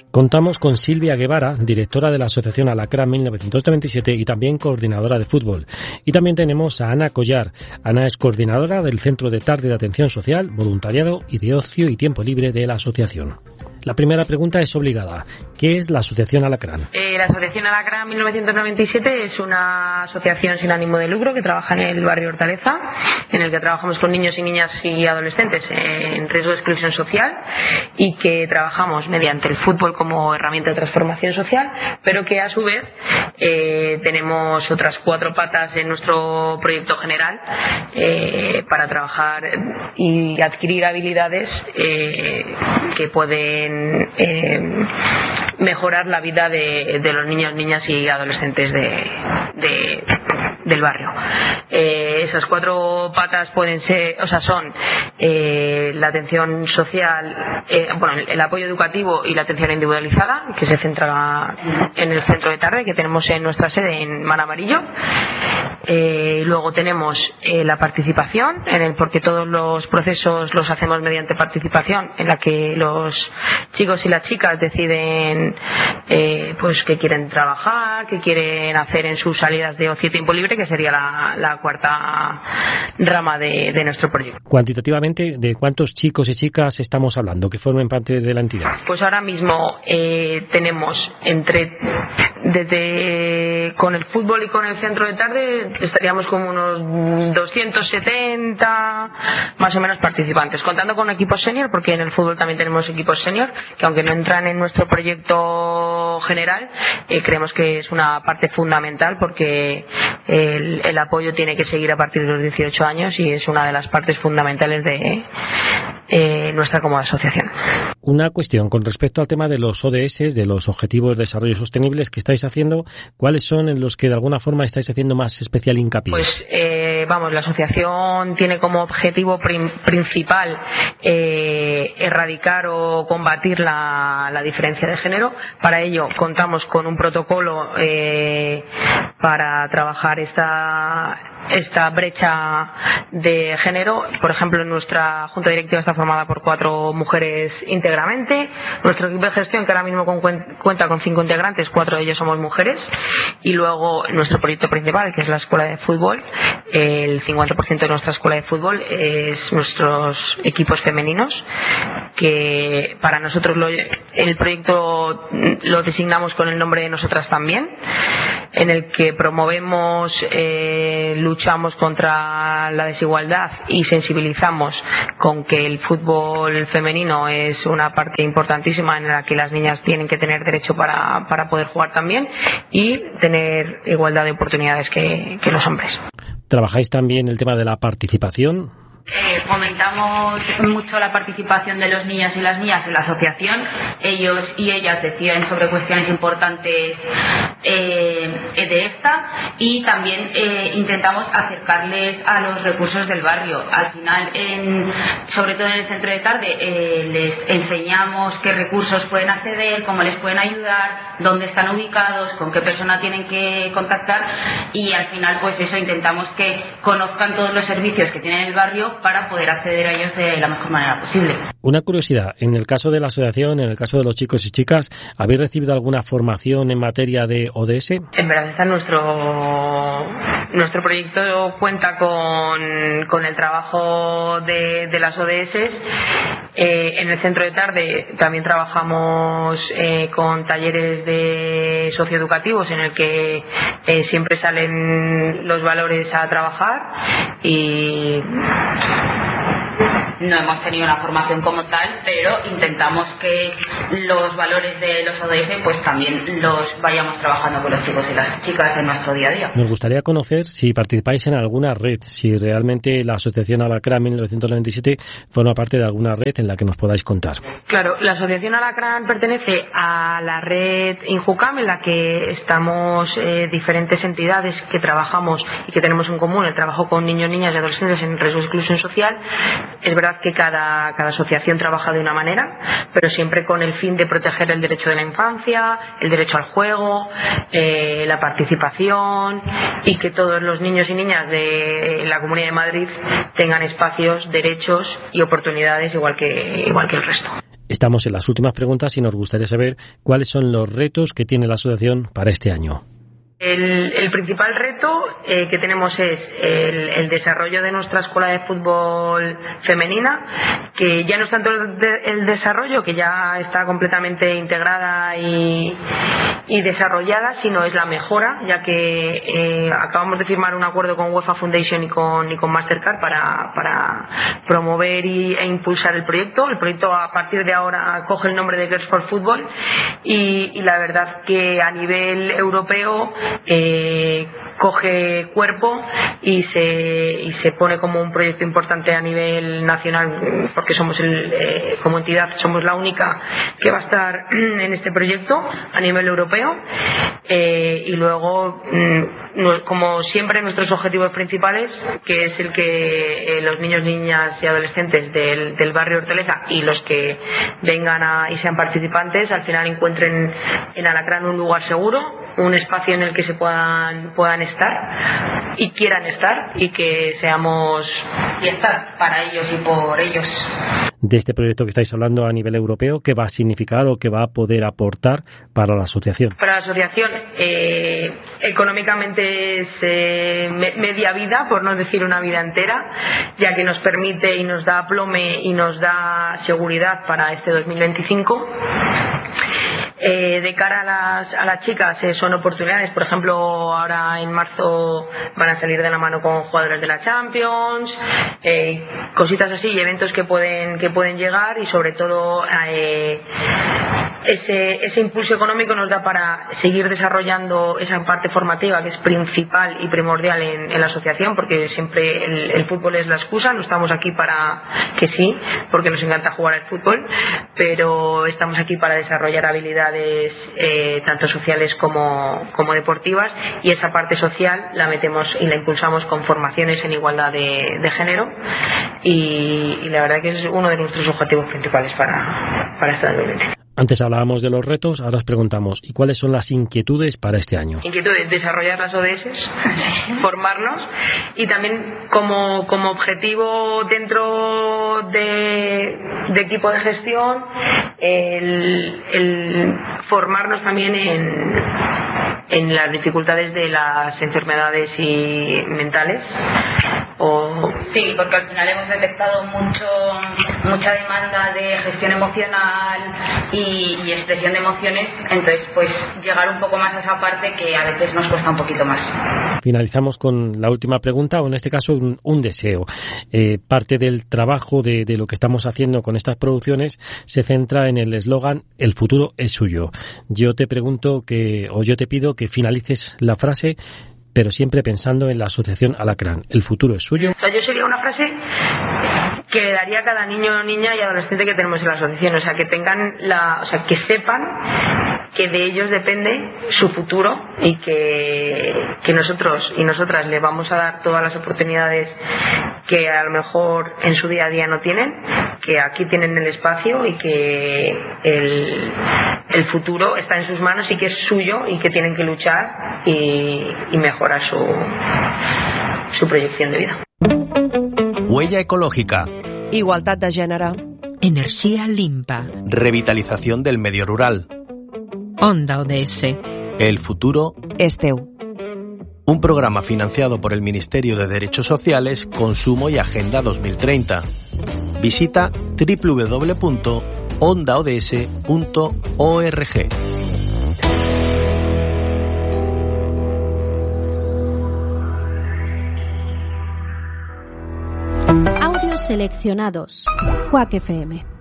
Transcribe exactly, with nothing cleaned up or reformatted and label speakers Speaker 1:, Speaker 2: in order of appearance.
Speaker 1: Contamos con Silvia Guevara, directora de la Asociación Alacrán mil novecientos noventa y siete y también coordinadora de fútbol. Y también tenemos a Ana Collar. Ana es coordinadora del Centro de Tarde de Atención Social, Voluntariado y de Ocio y Tiempo Libre de la asociación. La primera pregunta es obligada. ¿Qué es la Asociación Alacrán?
Speaker 2: Eh, la Asociación Alacrán mil novecientos noventa y siete es una asociación sin ánimo de lucro que trabaja en el barrio Hortaleza, en el que trabajamos con niños y niñas y adolescentes en riesgo de exclusión social y que trabajamos mediante el fútbol como herramienta de transformación social, pero que a su vez eh, tenemos otras cuatro patas en nuestro proyecto general eh, para trabajar y adquirir habilidades eh, que pueden Eh, mejorar la vida de, de los niños, niñas y adolescentes de, de, del barrio. Eh, esas cuatro patas pueden ser, o sea, son eh, la atención social, eh, bueno, el, el apoyo educativo y la atención individualizada, que se centra en el centro de tarde que tenemos en nuestra sede en Mar Amarillo. Eh, luego tenemos eh, la participación, en el porque todos los procesos los hacemos mediante participación, en la que los chicos y las chicas deciden eh, pues qué quieren trabajar, qué quieren hacer en sus salidas de ocio y tiempo libre, que sería la, la cuarta rama de, de nuestro proyecto.
Speaker 1: Cuantitativamente, ¿de cuántos chicos y chicas estamos hablando que formen parte de la entidad?
Speaker 2: Pues ahora mismo eh, tenemos entre desde con el fútbol y con el centro de tarde estaríamos como unos doscientos setenta más o menos participantes, contando con equipos senior, porque en el fútbol también tenemos equipos senior que aunque no entran en nuestro proyecto general, eh, creemos que es una parte fundamental porque el, el apoyo tiene que seguir a partir de los dieciocho años y es una de las partes fundamentales de eh, nuestra como asociación.
Speaker 1: Una cuestión con respecto al tema de los O D S, de los Objetivos de Desarrollo Sostenibles que estáis haciendo, ¿cuáles son en los que de alguna forma estáis haciendo más especial hincapié?
Speaker 2: Pues eh, vamos, la asociación tiene como objetivo prim- principal eh, erradicar o combatir la, la diferencia de género. Para ello contamos con un protocolo eh, para trabajar esta esta brecha de género. Por ejemplo, nuestra junta directiva está formada por cuatro mujeres íntegramente. Nuestro equipo de gestión, que ahora mismo con, cuenta con cinco integrantes, cuatro de ellos somos mujeres. Y luego nuestro proyecto principal, que es la escuela de fútbol, el cincuenta por ciento de nuestra escuela de fútbol es nuestros equipos femeninos, que para nosotros lo, el proyecto lo designamos con el nombre de Nosotras También, en el que promovemos eh, luchamos contra la desigualdad y sensibilizamos con que el fútbol femenino es una parte importantísima en la que las niñas tienen que tener derecho para, para poder jugar también y tener igualdad de oportunidades que, que los hombres.
Speaker 1: ¿Trabajáis también el tema de la participación?
Speaker 3: Eh, fomentamos mucho la participación de los niños y las niñas en la asociación. Ellos y ellas deciden sobre cuestiones importantes eh, de esta y también eh, intentamos acercarles a los recursos del barrio. Al final, en, sobre todo en el centro de tarde, eh, les enseñamos qué recursos pueden acceder, cómo les pueden ayudar, dónde están ubicados, con qué persona tienen que contactar y al final pues eso, intentamos que conozcan todos los servicios que tiene el barrio para poder acceder a ellos de la mejor manera posible.
Speaker 1: Una curiosidad, en el caso de la asociación, en el caso de los chicos y chicas, ¿habéis recibido alguna formación en materia de O D S?
Speaker 2: En verdad está nuestro nuestro proyecto cuenta con, con el trabajo de, de las O D S. Eh, en el centro de tarde también trabajamos eh, con talleres de socioeducativos en el que eh, siempre salen los valores a trabajar y
Speaker 3: no hemos tenido una formación como tal, pero intentamos que los valores de los O D S pues también los vayamos trabajando con los chicos y las chicas en nuestro día a día.
Speaker 1: Nos gustaría conocer si participáis en alguna red, si realmente la Asociación Alacrán mil novecientos noventa y siete forma parte de alguna red en la que nos podáis contar.
Speaker 2: Claro, la Asociación Alacrán pertenece a la red Injucam, en la que estamos eh, diferentes entidades que trabajamos y que tenemos en común el trabajo con niños, niñas y adolescentes en riesgo de exclusión social. Es verdad que cada, cada asociación trabaja de una manera, pero siempre con el fin de proteger el derecho de la infancia, el derecho al juego, eh, la participación y que todos los niños y niñas de la Comunidad de Madrid tengan espacios, derechos y oportunidades igual que, igual que el resto.
Speaker 1: Estamos en las últimas preguntas y nos gustaría saber cuáles son los retos que tiene la asociación para este año.
Speaker 2: El, el principal reto eh, que tenemos es el, el desarrollo de nuestra escuela de fútbol femenina, que ya no es tanto el, de, el desarrollo, que ya está completamente integrada y, y desarrollada, sino es la mejora, ya que eh, acabamos de firmar un acuerdo con UEFA Foundation y con, y con Mastercard para, para promover y, e impulsar el proyecto. El proyecto a partir de ahora coge el nombre de Girls for Football y, y la verdad que a nivel europeo Eh, coge cuerpo y se y se pone como un proyecto importante a nivel nacional, porque somos el, eh, como entidad somos la única que va a estar en este proyecto a nivel europeo, eh, y luego mm, como siempre nuestros objetivos principales, que es el que eh, los niños, niñas y adolescentes del, del barrio Hortaleza y los que vengan a, y sean participantes al final encuentren en Alacrán un lugar seguro, un espacio en el que se puedan puedan estar y quieran estar y que seamos y estar para ellos y por ellos.
Speaker 1: De este proyecto que estáis hablando a nivel europeo, ¿qué va a significar o qué va a poder aportar para la asociación?
Speaker 2: Para la asociación, eh, económicamente es eh, me, media vida, por no decir una vida entera, ya que nos permite y nos da aplome y nos da seguridad para este dos mil veinticinco. Eh, de cara a las, a las chicas eh, son oportunidades, por ejemplo ahora en marzo van a salir de la mano con jugadores de la Champions, eh, cositas así y eventos que pueden que pueden llegar y sobre todo eh, ese, ese impulso económico nos da para seguir desarrollando esa parte formativa que es principal y primordial en, en la asociación, porque siempre el, el fútbol es la excusa, no estamos aquí para que sí, porque nos encanta jugar al fútbol, pero estamos aquí para desarrollar habilidades Eh, tanto sociales como, como deportivas, y esa parte social la metemos y la impulsamos con formaciones en igualdad de, de género y, y la verdad que es uno de nuestros objetivos principales para, para este dos mil veinte.
Speaker 1: Antes hablábamos de los retos, ahora os preguntamos, ¿y cuáles son las inquietudes para este año?
Speaker 2: Inquietudes, desarrollar las O D S, formarnos y también como, como objetivo dentro de, de equipo de gestión el, el formarnos también en, en las dificultades de las enfermedades y mentales. O...
Speaker 3: Sí, porque al final hemos detectado mucho mucha demanda de gestión emocional y, y expresión de emociones, entonces pues llegar un poco más a esa parte que a veces nos cuesta un poquito más.
Speaker 1: Finalizamos con la última pregunta, o en este caso un, un deseo. Eh, parte del trabajo de, de lo que estamos haciendo con estas producciones se centra en el eslogan "El futuro es suyo". Yo te pregunto que, o yo te pido que finalices la frase, pero siempre pensando en la asociación Alacrán. ¿El futuro es suyo?
Speaker 2: O sea, yo sería una frase que le daría a cada niño, niña y adolescente que tenemos en la asociación, o sea, que tengan la, o sea, que sepan que de ellos depende su futuro y que, que nosotros y nosotras les vamos a dar todas las oportunidades que a lo mejor en su día a día no tienen, que aquí tienen el espacio y que el, el futuro está en sus manos y que es suyo y que tienen que luchar y, y mejorar su, su proyección de vida.
Speaker 4: Huella ecológica.
Speaker 5: Igualdad de gènere.
Speaker 6: Energía limpa.
Speaker 4: Revitalización del medio rural.
Speaker 6: Onda O D S.
Speaker 4: El futuro
Speaker 5: és teu.
Speaker 4: Un programa financiado por el Ministerio de Derechos Sociales, Consumo y Agenda dos mil treinta. Visita doble u doble u doble u punto onda o d s punto org.
Speaker 7: Audios seleccionados. Quack F M.